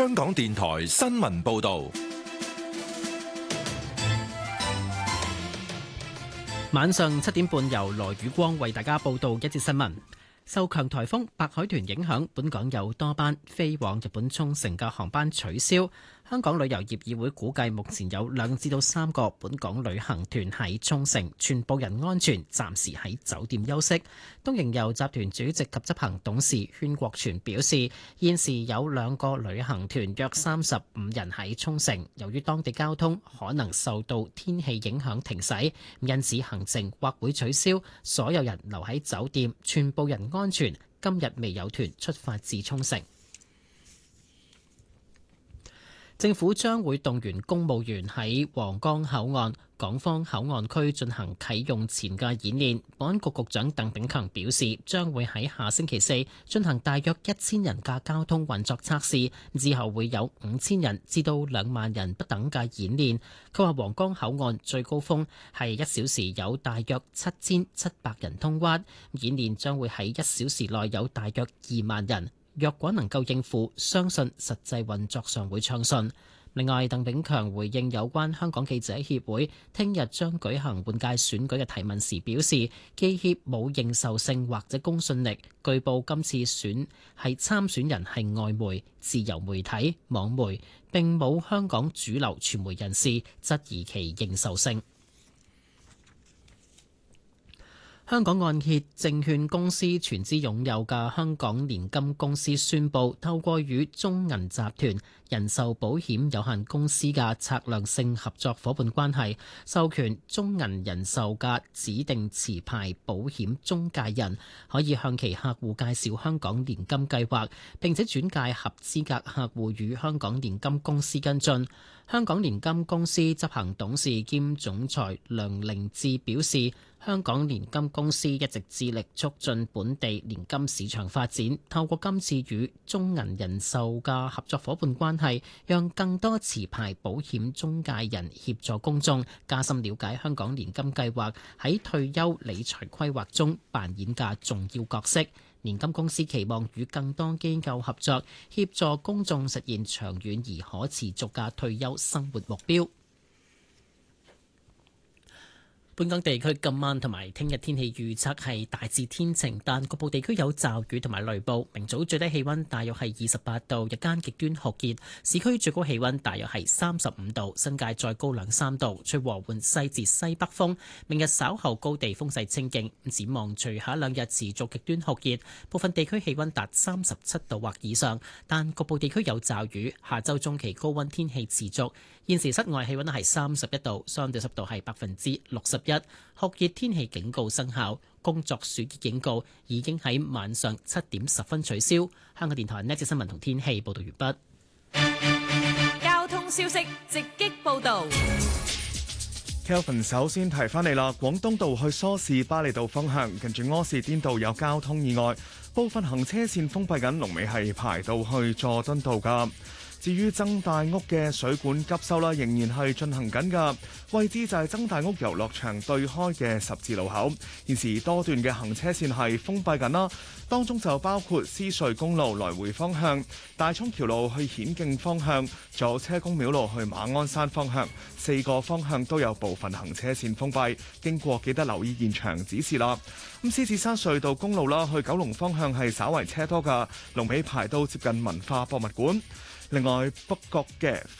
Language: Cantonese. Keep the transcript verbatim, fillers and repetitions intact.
香港電台新聞報道。 晚上七點半，由羅宇光為大家報道一節新聞。受強颱風白海豚影響，本港有多班飛往日本沖繩嘅航班取消。香港旅遊業議會估計，目前有兩至到三個本港旅行團喺沖繩，全部人安全，暫時喺酒店休息。東瀛遊集團主席及執行董事禤國全表示，現時有兩個旅行團約三十五人喺沖繩，由於當地交通可能受到天氣影響停駛，因此行程或會取消，所有人留喺酒店，全部人安全。今日未有團出發至沖繩。政府將會動員公務員喺皇崗口岸、港方口岸區進行啟用前嘅演練。保安局局長鄧炳強表示，將會喺下星期四進行大約一千人嘅交通運作測試，之後會有五千人至到兩萬人不等嘅演練。佢話皇崗口岸最高峰係一小時有大約七千七百人通關，演練將會喺一小時內有大約二萬人。若果能夠應付，相信實際運作上會暢順。另外，鄧炳強回應有關香港記者協會聽日將舉行換屆選舉嘅提問時表示，記協冇認受性或者公信力。據報今次選係參選人係外媒、自由媒體、網媒，並冇香港主流傳媒人士，質疑其認受性。香港按揭證券公司全資擁有嘅香港年金公司宣布，透過與中銀集團人壽保險有限公司嘅策略性合作夥伴關係，授權中銀人壽嘅指定持牌保險中介人可以向其客戶介紹香港年金計劃，並且轉介合資格客戶與香港年金公司跟進。香港年金公司執行董事兼總裁梁凌志表示，香港年金公司一直致力促進本地年金市場發展，透過今次與中銀人壽嘅合作夥伴關係，讓更多持牌保險中介人協助公眾加深了解香港年金計劃喺退休理財規劃中扮演嘅重要角色。年金公司期望與更多機構合作，協助公眾實現長遠而可持續嘅退休生活目標。本港地區今晚同埋聽日天氣預測係大致天晴，但局部地區有驟雨同埋雷暴。明早最低氣溫大約係二十八度，日間極端酷熱，市區最高氣溫大約係三十五度，新界再高兩三度。吹和緩西至西北風。明日稍後高地風勢清勁，展望隨下兩日持續極端酷熱，部分地區氣溫達三十七度或以上，但局部地區有驟雨。下週中期高溫天氣持續。現時室外氣溫係三十一度，相對濕度係百分之六十一，酷熱天氣警告生效，工作暑熱警告已經喺晚上七點十分取消。香港電台呢節新聞同天氣報道完畢。交通消息直擊報道。 Kelvin 首先提翻你啦，廣東道去梳士巴利道方向，近住柯士甸道有交通意外，部分行車線封閉緊，龍尾係排到去佐敦道㗎。至於曾大屋嘅水管急修啦，仍然係進行緊㗎，位置就係曾大屋遊樂場對開嘅十字路口，現時多段嘅行車線係封閉緊啦，當中就包括獅隧公路來回方向、大涌橋路去顯徑方向、左車公廟路去馬鞍山方向，四個方向都有部分行車線封閉，經過記得留意現場指示啦。咁獅子山隧道公路啦，去九龍方向係稍為車多㗎，龍尾排到接近文化博物館。另外，北角嘅